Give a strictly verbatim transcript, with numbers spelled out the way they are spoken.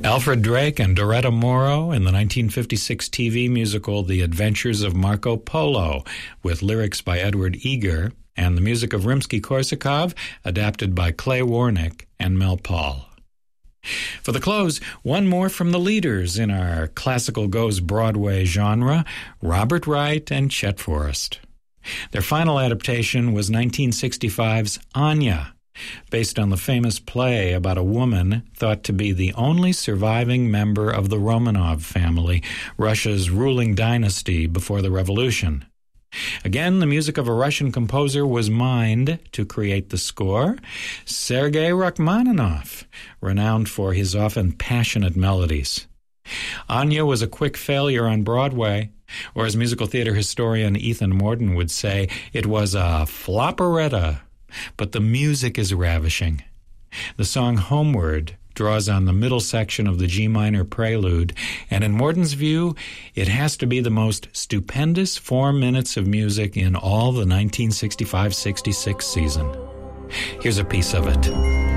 Alfred Drake and Doretta Moro in the nineteen fifty-six T V musical The Adventures of Marco Polo, with lyrics by Edward Eager and the music of Rimsky-Korsakov, adapted by Clay Warnick and Mel Paul. For the close, one more from the leaders in our classical goes Broadway genre, Robert Wright and Chet Forrest. Their final adaptation was nineteen sixty-five's Anya, based on the famous play about a woman thought to be the only surviving member of the Romanov family, Russia's ruling dynasty before the revolution. Again, the music of a Russian composer was mined to create the score, Sergei Rachmaninoff, renowned for his often passionate melodies. Anya was a quick failure on Broadway, or as musical theater historian Ethan Morden would say, it was a flopperetta. But the music is ravishing. The song Homeward draws on the middle section of the G minor prelude, and in Morden's view, it has to be the most stupendous four minutes of music in all the nineteen sixty-five sixty-six season. Here's a piece of it.